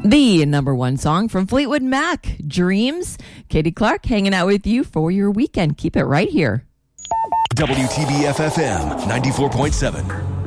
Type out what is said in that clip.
The number one song from Fleetwood Mac, Dreams. Katie Clark hanging out with you for your weekend. Keep it right here. WTBF FM 94.7.